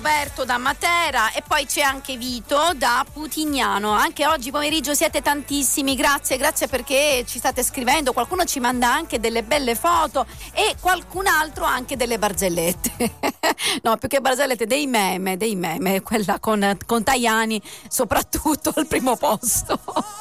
Roberto da Matera e poi c'è anche Vito da Putignano. Anche oggi pomeriggio siete tantissimi, grazie perché ci state scrivendo, qualcuno ci manda anche delle belle foto e qualcun altro anche delle barzellette. No, più che barzellette, dei meme, quella con Tajani soprattutto al primo posto.